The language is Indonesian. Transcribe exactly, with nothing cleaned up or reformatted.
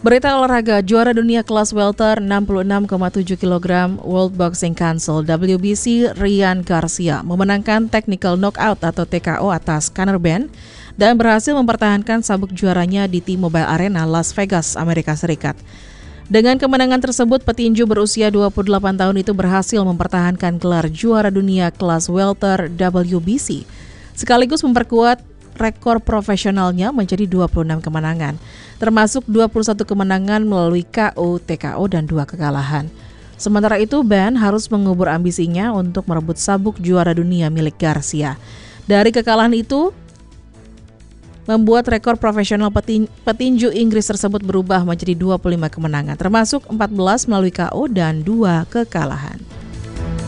Berita olahraga, juara dunia kelas welter enam puluh enam koma tujuh kilogram World Boxing Council W B C Ryan Garcia memenangkan technical knockout atau T K O atas Conor Benn dan berhasil mempertahankan sabuk juaranya di T-Mobile Arena Las Vegas, Amerika Serikat. Dengan kemenangan tersebut, petinju berusia dua puluh delapan tahun itu berhasil mempertahankan gelar juara dunia kelas welter W B C, sekaligus memperkuat rekor profesionalnya menjadi dua puluh enam kemenangan, termasuk dua puluh satu kemenangan melalui K O, T K O, dan dua kekalahan. Sementara itu, Benn harus mengubur ambisinya untuk merebut sabuk juara dunia milik Garcia. Dari kekalahan itu, membuat rekor profesional petin- petinju Inggris tersebut berubah menjadi dua puluh lima kemenangan, termasuk empat belas melalui K O dan dua kekalahan.